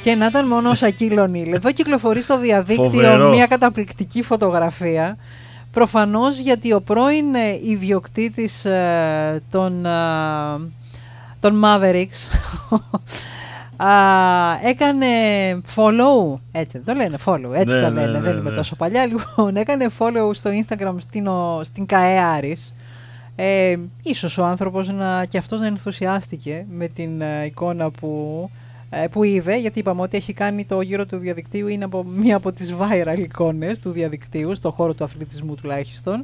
Και να ήταν μόνο ο Σακίλ Ονίλ. Εδώ κυκλοφορεί στο διαδίκτυο μια καταπληκτική φωτογραφία. Προφανώς γιατί ο πρώην ιδιοκτήτης των Mavericks έκανε follow, έτσι το λένε, follow, έτσι το λένε, δεν είμαι τόσο παλιά, λοιπόν, έκανε follow στο Instagram στην ΚΑΕ Άρης. Ίσως ο άνθρωπος και αυτός να ενθουσιάστηκε με την εικόνα που είδε, γιατί είπαμε ότι έχει κάνει το γύρο του διαδικτύου, είναι μία από τις viral εικόνες του διαδικτύου, στον χώρο του αθλητισμού τουλάχιστον,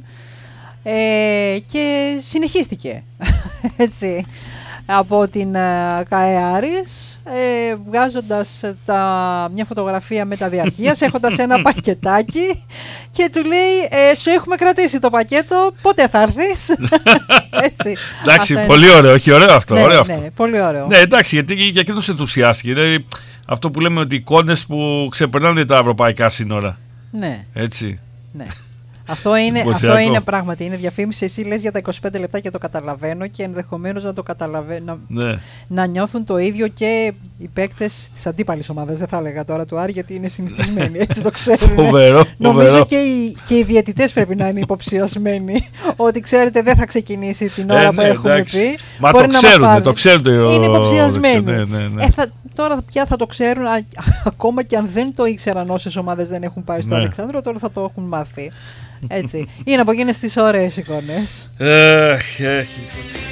και συνεχίστηκε έτσι από την ΚΑΕ Άρης, βγάζοντας μια φωτογραφία μεταδιαρκείας, έχοντας ένα πακετάκι και του λέει σου έχουμε κρατήσει το πακέτο, πότε θα έρθεις? Έτσι. Εντάξει, πολύ ωραίο, όχι ωραίο αυτό. Ναι, ωραίο ναι, αυτό. πολύ ωραίο. Ναι, εντάξει, γιατί για εκείνος ενθουσιάστηκε. Δηλαδή, αυτό που λέμε ότι εικόνες που ξεπερνάνε τα ευρωπαϊκά σύνορα. Ναι. Έτσι. Ναι. Αυτό είναι πράγματι, είναι διαφήμιση. Εσύ λες για τα 25 λεπτά και το καταλαβαίνω, και ενδεχομένως να το καταλαβαίνω, να νιώθουν το ίδιο και οι παίκτες της αντίπαλης ομάδας. Δεν θα έλεγα τώρα του Άρη, γιατί είναι συνηθισμένοι, έτσι το ξέρουν. Νομίζω και οι διαιτητές πρέπει να είναι υποψιασμένοι ότι ξέρετε δεν θα ξεκινήσει την ώρα που έχουμε πει. Μα το ξέρουν. Είναι υποψιασμένοι. Τώρα πια θα το ξέρουν, ακόμα και αν δεν το ήξεραν όσες ομάδες δεν έχουν πάει στο Αλεξάνδριο, τώρα θα το έχουν μάθει. Έτσι. Είναι από εκείνες τις ωραίες εικόνες.